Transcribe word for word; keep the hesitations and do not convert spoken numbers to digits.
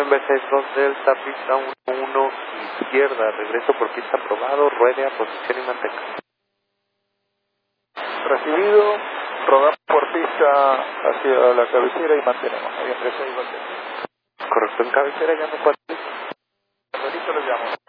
November seis dos Delta, pista uno uno, izquierda, regreso por pista aprobado, ruede a posición y mantenga. Recibido, rodamos por pista hacia la cabecera y mantenemos. November seis dos Delta. Correcto, en cabecera ya no puede. Listo, lo llamo.